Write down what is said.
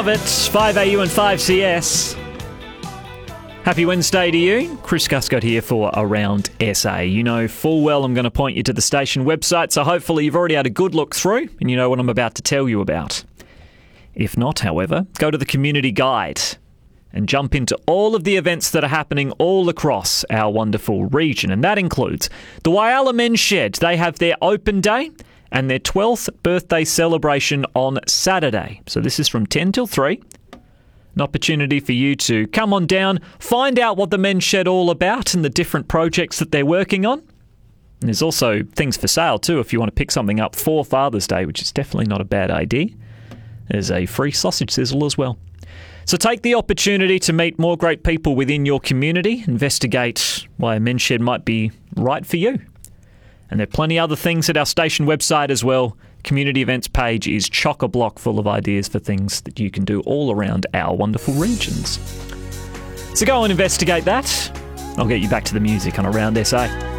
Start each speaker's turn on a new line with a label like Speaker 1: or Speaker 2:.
Speaker 1: of it. 5AU and 5CS. Happy Wednesday to you. Chris Guscott here for Around SA. You know full well I'm going to point you to the station website, so hopefully you've already had a good look through and you know what I'm about to tell you about. If not, however, go to the community guide and jump into all of the events that are happening all across our wonderful region. And that includes the Whyalla Men's Shed. They have their open day and their 12th birthday celebration on Saturday. So this is from 10 till 3. An opportunity for you to come on down, find out what the Men's Shed all about and the different projects that they're working on. And there's also things for sale too if you want to pick something up for Father's Day, which is definitely not a bad idea. There's a free sausage sizzle as well. So take the opportunity to meet more great people within your community, investigate why a men's shed might be right for you. And there are plenty other things at our station website as well. Community events page is chock-a-block full of ideas for things that you can do all around our wonderful regions. So go and investigate that. I'll get you back to the music on Around SA.